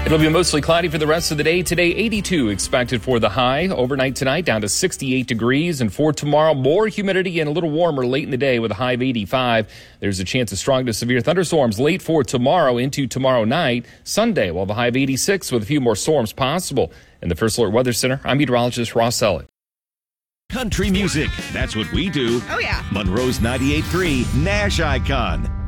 It'll be mostly cloudy for the rest of the day. Today, 82 expected for the high. Overnight tonight, down to 68 degrees. And for tomorrow, more humidity and a little warmer late in the day with a high of 85. There's a chance of strong to severe thunderstorms late for tomorrow into tomorrow night. Sunday, we'll have a high of 86 with a few more storms possible. In the First Alert Weather Center, I'm meteorologist Ross Ellett. Country music. That's what we do. Oh, yeah. Monroe's 98.3 Nash Icon.